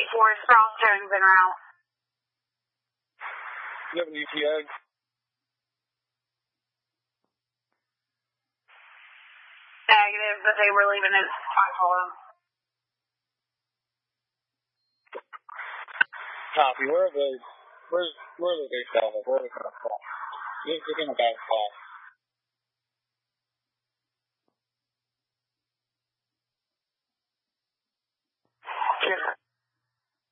Strong Jones en route. You have an ETA? Negative, but they were leaving at 5:40. Copy. Where are they based out of? Where are they coming from? They're in a bad spot.